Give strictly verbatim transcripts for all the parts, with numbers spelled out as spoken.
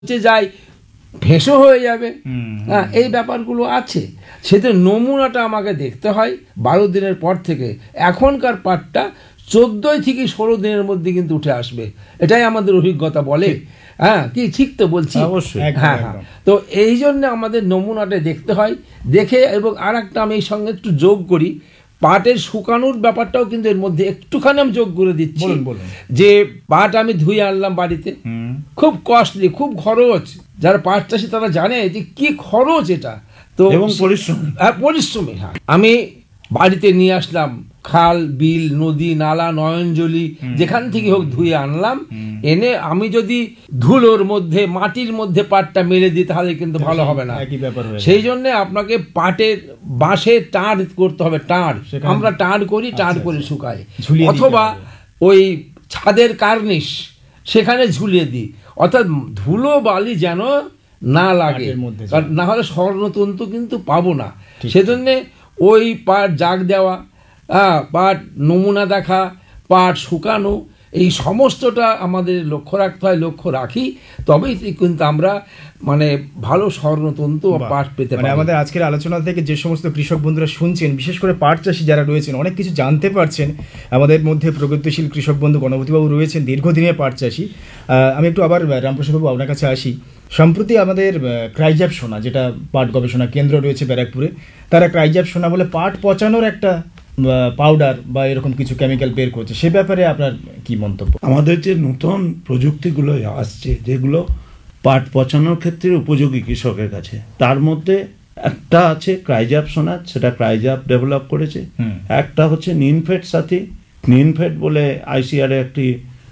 হচ্ছে যায় ভেসো হয়ে যাবে। হ্যাঁ, এই ব্যাপারগুলো আছে। সেটা নমুনাটা আমাকে দেখতে হয় বারো দিনের পর থেকে। এখনকার পাটটা চোদ্দোই থেকে ষোলো দিনের মধ্যে কিন্তু উঠে আসবে, এটাই আমাদের অভিজ্ঞতা বলে। হ্যাঁ, কি ঠিক তো বলছি? অবশ্যই। হ্যাঁ হ্যাঁ। তো এই জন্য আমাদের নমুনাটা দেখতে হয়, দেখে। এবং আর একটা আমি এই সঙ্গে একটু যোগ করি, পাটের শুকানোর ব্যাপারটাও কিন্তু এর মধ্যে একটুখানি আমি যোগ করে দিচ্ছি। যে পাট আমি ধুয়ে আনলাম বাড়িতে, খুব কস্টলি, খুব খরচ। যারা পাট চাষি তারা জানে যে কি খরচ এটা, তো এবং পরিশ্রম। হ্যাঁ, পরিশ্রমী। হ্যাঁ, আমি বাড়িতে নিয়ে আসলাম, খাল বিল নদী নালা নয়নজলি যেখান থেকে হোক ধুয়ে আনলাম, এনে আমি যদি ধুলোর মধ্যে মাটির মধ্যে পাটটা মেলে দিই তাহলে কিন্তু ভালো হবে না। সেই জন্য আপনাকে পাটের বাঁশে টাঁড় করতে হবে। টাঁড় আমরা টাঁড় করি, টাঁড় করে শুকাই, অথবা ওই ছাদের কার্নিশ সেখানে ঝুলিয়ে দিই, অর্থাৎ ধুলো বালি যেন না লাগে, কারণ না হলে স্বর্ণতন্তু কিন্তু পাবো না। সেজন্যে ওই পাট জাগ দেওয়া, হ্যাঁ, পাট নমুনা দেখা, পাট শুকানো, এই সমস্তটা আমাদের লক্ষ্য রাখতে হয়। লক্ষ্য রাখি তবেই কিন্তু আমরা মানে ভালো স্বর্ণতন্তু পাট পেতে পারি। আমাদের আজকের আলোচনা থেকে যে সমস্ত কৃষক বন্ধুরা শুনছেন, বিশেষ করে পাট চাষি যারা রয়েছেন, অনেক কিছু জানতে পারছেন। আমাদের মধ্যে প্রগতিশীল কৃষক বন্ধু গণপতিবাবু রয়েছেন, দীর্ঘদিনের পাট চাষি। আমি একটু আবার রামপ্রসাদবাবু আপনার কাছে আসি। সম্প্রতি আমাদের ক্রাইজ্যাপ সোনা, যেটা পাট গবেষণা কেন্দ্র রয়েছে ব্যারাকপুরে, তারা ক্রাইজ্যাপ সোনা বলে পাট পচানোর একটা পাউডার বা এরকম কিছু কেমিক্যাল বের করছে, সে ব্যাপারে আপনার কি মন্তব্য? আমাদের যে নতুন প্রযুক্তিগুলো আসছে, যেগুলো পাট পচানোর ক্ষেত্রে উপযোগী কৃষকের কাছে, তার মধ্যে একটা আছে ক্রাইজ্যাপ সোনা, সেটা ক্রাইজ্যাপ ডেভেলপ করেছে। একটা হচ্ছে নিনফেড সাথী, নিনফেড বলে আইসিআর একটি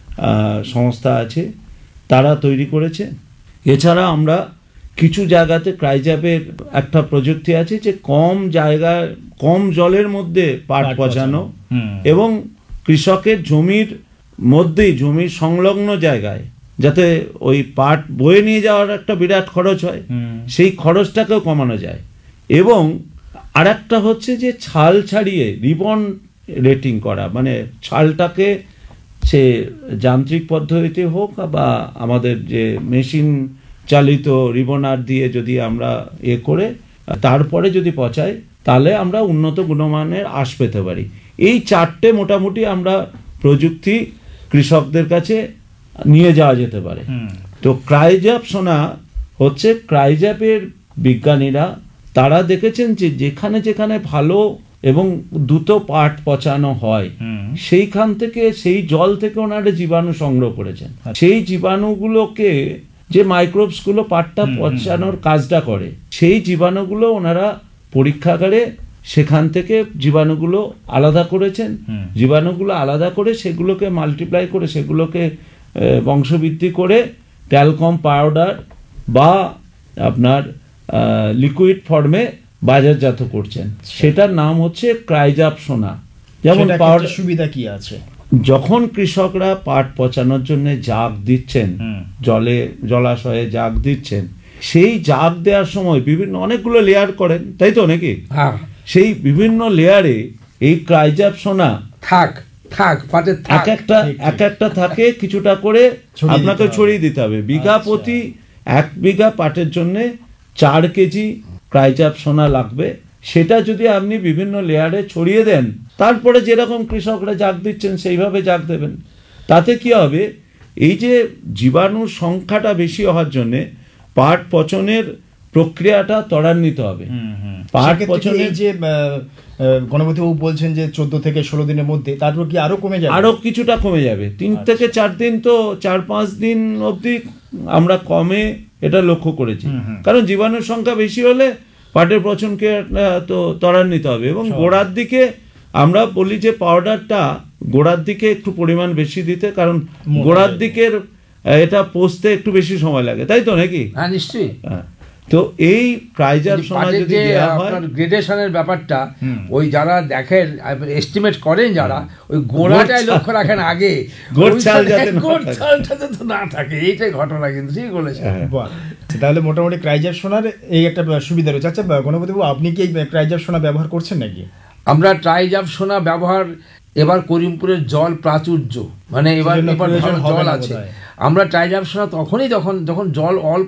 সংস্থা আছে, তারা তৈরি করেছে। এছাড়া আমরা কিছু জায়গাতে ক্রাইজ্যাপের একটা প্রযুক্তি আছে যে কম জায়গায় কম জলের মধ্যে পাট পচানো, এবং কৃষকের জমির মধ্যেই, জমির সংলগ্ন জায়গায়, যাতে ওই পাট বয়ে নিয়ে যাওয়ার একটা বিরাট খরচ হয়, সেই খরচটাকেও কমানো যায়। এবং আর একটা হচ্ছে যে ছাল ছাড়িয়ে রিবন রেটিং করা, মানে ছালটাকে সে যান্ত্রিক পদ্ধতিতে হোক বা আমাদের যে মেশিন চালিত রিবনার দিয়ে যদি আমরা এ করে তারপরে যদি পচাই, তাহলে আমরা উন্নত গুণমানের আঁশ পেতে পারি। এই চারটে মোটামুটি আমরা প্রযুক্তি কৃষকদের কাছে নিয়ে যাওয়া যেতে পারে। তো ক্রাইজ্যাপ সোনা হচ্ছে, ক্রাইজ্যাপের বিজ্ঞানীরা তারা দেখেছেন যে যেখানে যেখানে ভালো এবং দ্রুত পাট পচানো হয়, সেইখান থেকে, সেই জল থেকে ওনারা জীবাণু সংগ্রহ করেছেন। সেই জীবাণুগুলোকে, যে মাইক্রোবসগুলো পাটটা পচানোর কাজটা করে, সেই জীবাণুগুলো ওনারা পরীক্ষাগারে সেখান থেকে জীবাণুগুলো আলাদা করেছেন। জীবাণুগুলো আলাদা করে সেগুলোকে মাল্টিপ্লাই করে, সেগুলোকে বংশবৃদ্ধি করে ট্যালকম পাউডার বা আপনার লিকুইড ফর্মে বাজারজাত করছেন। সেটার নাম হচ্ছে ক্রাইজ্যাপ সোনা। যেমন পাউডার সুবিধা কি আছে? যখন কৃষকরা পাট পচানোর জন্য জাগ দিচ্ছেন, জলে জলাশয়ে জাগ দিচ্ছেন, সেই জাগ দেওয়ার সময় বিভিন্ন অনেকগুলো লেয়ার করেন, তাই তো নাকি? হ্যাঁ, সেই বিভিন্ন লেয়ারে এই ক্রাইজ্যাপ সোনা থাক থাক পাটের এক একটা এক একটা থাকে, কিছুটা করে আপনাকে ছড়িয়ে দিতে হবে। বিঘা প্রতি এক বিঘা পাটের জন্য চার কেজি ক্রাইজ্যাপ সোনা লাগবে। সেটা যদি আপনি বিভিন্ন লেয়ারে ছড়িয়ে দেন, তারপরে যেরকম কৃষকরা জাগ দিচ্ছেন সেইভাবে জাগ দেবেন, তাতে কি হবে, এই যে জীবাণুর সংখ্যাটা বেশি হওয়ার জন্য পাট পচনের প্রক্রিয়াটা ত্বরান্বিত হবে। পাট পচনের যে গণপতিবাবু বলছেন যে চোদ্দ থেকে ষোলো দিনের মধ্যে, তারপর কি আরো কমে যাবে? আরো কিছুটা কমে যাবে। তিন থেকে চার দিন, তো চার পাঁচ দিন অবধি আমরা কমে এটা লক্ষ্য করেছি। কারণ জীবাণুর সংখ্যা বেশি হলে পাটের পচনকে তো ত্বরান্বিত হবে। এবং গোড়ার দিকে আমরা বলি যে পাউডারটা গোড়ার দিকে একটু পরিমাণ বেশি দিতে, কারণ গোড়ার দিকের এটা পচতে একটু বেশি সময় লাগে, তাই তো নাকি? হ্যাঁ, নিশ্চয়ই। হ্যাঁ, তো এই ক্রাইজ্যাপ সোনা যদি দেওয়া হয়, গ্রেডেশনের ব্যাপারটা ওই যারা দেখেন, এস্টিমেট করেন যারা, ওই গোড়াটাই লক্ষ্য রাখেন আগে, গোড় ছাল যাতে না থাকে, এইটাই ঘটনা। কিন্তু ঠিক বলেছেন। তাহলে মোটামুটি ক্রাইজ্যাপ সোনার এই একটা সুবিধা রয়েছে। আচ্ছা গণপতিবাবু, আপনি কি এই ক্রাইজ্যাপ সোনা ব্যবহার করছেন নাকি? আমরা ক্রাইজ্যাপ সোনা ব্যবহার, এবার করিমপুরের জল প্রাচুর্য, মানে এবার এবার জল আছে। আমরা ট্রাইজাপসোনা তখনই যখন যখন জল অল্প